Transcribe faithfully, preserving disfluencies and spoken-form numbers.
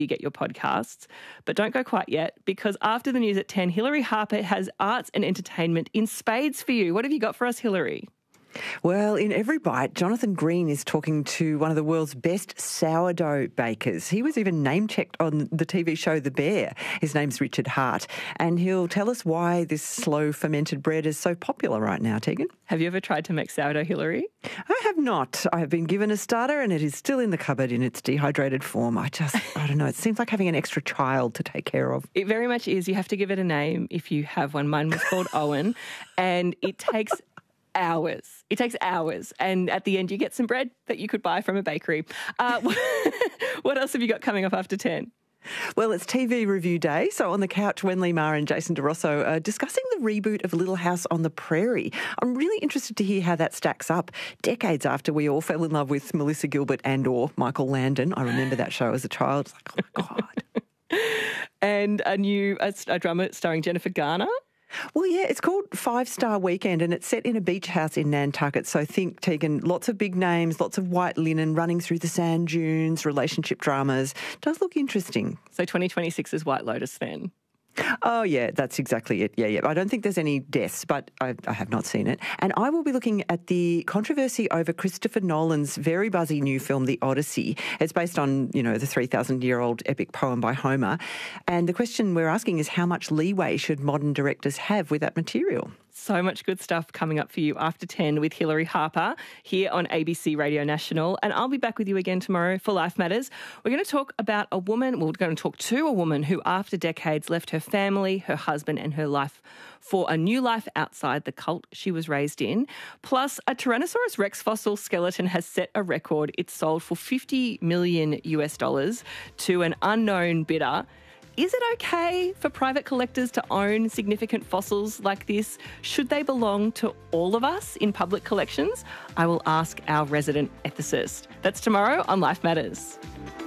you get your podcasts. But don't go quite yet, because after the news at ten, Hilary Harper has arts and entertainment in spades for you. What have you got for us, Hilary? Well, in Every Bite, Jonathan Green is talking to one of the world's best sourdough bakers. He was even name-checked on the T V show The Bear. His name's Richard Hart, and he'll tell us why this slow fermented bread is so popular right now, Tegan. Have you ever tried to make sourdough, Hilary? I have not. I have been given a starter and it is still in the cupboard in its dehydrated form. I just, I don't know, it seems like having an extra child to take care of. It very much is. You have to give it a name if you have one. Mine was called Owen, and it takes hours. It takes hours. And at the end, you get some bread that you could buy from a bakery. Uh, what else have you got coming up after ten? Well, it's T V review day. So on the couch, Wenley Maher and Jason DeRosso are discussing the reboot of Little House on the Prairie. I'm really interested to hear how that stacks up decades after we all fell in love with Melissa Gilbert and or Michael Landon. I remember that show as a child. It's like, oh, my God. And a new a, a drama starring Jennifer Garner. Well, yeah, it's called Five Star Weekend and it's set in a beach house in Nantucket. So think, Tegan, lots of big names, lots of white linen running through the sand dunes, relationship dramas. Does look interesting. So twenty twenty-six is White Lotus then? Oh, yeah, that's exactly it. Yeah, yeah. I don't think there's any deaths, but I, I have not seen it. And I will be looking at the controversy over Christopher Nolan's very buzzy new film, The Odyssey. It's based on, you know, the three thousand year old epic poem by Homer. And the question we're asking is how much leeway should modern directors have with that material? So much good stuff coming up for you after ten with Hilary Harper here on A B C Radio National. And I'll be back with you again tomorrow for Life Matters. We're going to talk about a woman, well, we're going to talk to a woman who after decades left her family, her husband and her life for a new life outside the cult she was raised in. Plus, a Tyrannosaurus Rex fossil skeleton has set a record. It's sold for fifty million U S dollars to an unknown bidder. Is it okay for private collectors to own significant fossils like this? Should they belong to all of us in public collections? I will ask our resident ethicist. That's tomorrow on Life Matters.